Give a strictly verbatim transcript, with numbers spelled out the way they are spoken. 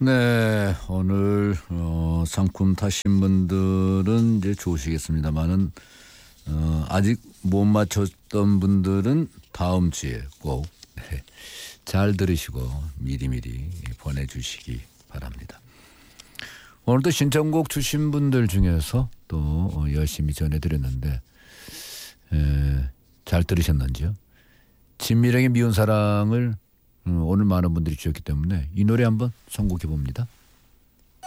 네, 오늘 어, 상품 타신 분들은 이제 좋으시겠습니다만은 어, 아직 못 맞췄던 분들은 다음 주에 꼭 잘 들으시고 미리미리 보내주시기 바랍니다. 오늘도 신청곡 주신 분들 중에서 또 열심히 전해드렸는데 에, 잘 들으셨는지요? 진미령의 미운 사랑을 오늘 많은 분들이 주셨기 때문에 이 노래 한번 선곡해 봅니다.